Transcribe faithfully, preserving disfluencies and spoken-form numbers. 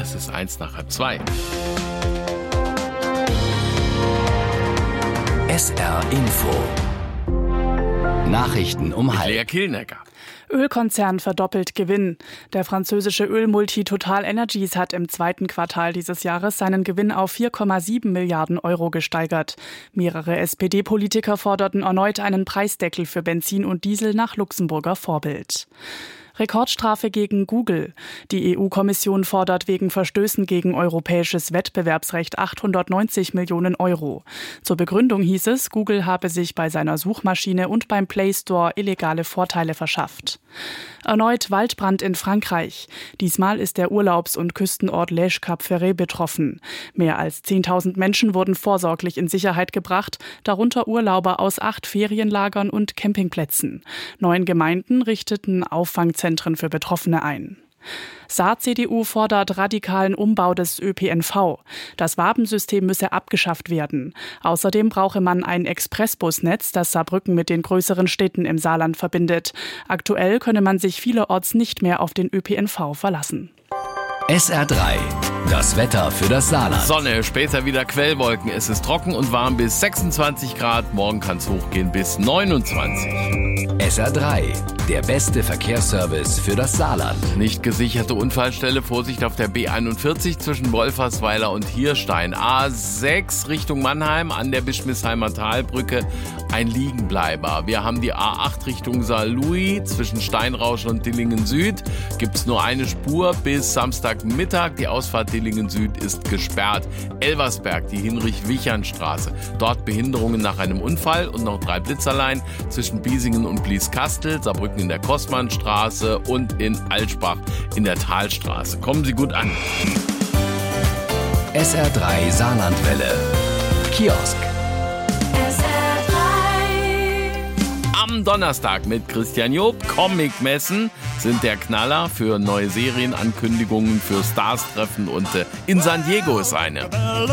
Es ist eins nach halb zwei. S R Info. Nachrichten um halb. Lea Kilnecker. Ölkonzern verdoppelt Gewinn. Der französische Ölmulti Total Energies hat im zweiten Quartal dieses Jahres seinen Gewinn auf vier Komma sieben Milliarden Euro gesteigert. Mehrere S P D-Politiker forderten erneut einen Preisdeckel für Benzin und Diesel nach Luxemburger Vorbild. Rekordstrafe gegen Google. Die E U-Kommission fordert wegen Verstößen gegen europäisches Wettbewerbsrecht achthundertneunzig Millionen Euro. Zur Begründung hieß es, Google habe sich bei seiner Suchmaschine und beim Play Store illegale Vorteile verschafft. Erneut Waldbrand in Frankreich. Diesmal ist der Urlaubs- und Küstenort Lège-Cap-Ferret betroffen. Mehr als zehntausend Menschen wurden vorsorglich in Sicherheit gebracht, darunter Urlauber aus acht Ferienlagern und Campingplätzen. Neun Gemeinden richteten Auffangzentren für Betroffene ein. Saar-C D U fordert radikalen Umbau des Ö P N V. Das Wabensystem müsse abgeschafft werden. Außerdem brauche man ein Expressbusnetz, das Saarbrücken mit den größeren Städten im Saarland verbindet. Aktuell könne man sich vielerorts nicht mehr auf den Ö P N V verlassen. S R drei. Das Wetter für das Saarland. Sonne, später wieder Quellwolken. Es ist trocken und warm bis sechsundzwanzig Grad. Morgen kann es hochgehen bis neunundzwanzig. S R drei. Der beste Verkehrsservice für das Saarland. Nicht gesicherte Unfallstelle. Vorsicht auf der B einundvierzig zwischen Wolfersweiler und Hirstein. A sechs Richtung Mannheim an der Bischmisheimer Talbrücke. Ein Liegenbleiber. Wir haben die A acht Richtung Saarlouis zwischen Steinrausch und Dillingen Süd. Gibt es nur eine Spur bis Samstagmittag. Die Ausfahrt Dillingen Süd ist gesperrt. Elversberg, die Hinrich-Wichern-Straße. Dort Behinderungen nach einem Unfall und noch drei Blitzerlein zwischen Biesingen und Blieskastel, Saarbrücken in der Kossmannstraße und in Altschbach in der Talstraße. Kommen Sie gut an. S R drei Saarlandwelle. Kiosk. Am Donnerstag mit Christian Job. Comic-Messen sind der Knaller für neue Serienankündigungen, für Stars-Treffen und äh, in San Diego ist eine.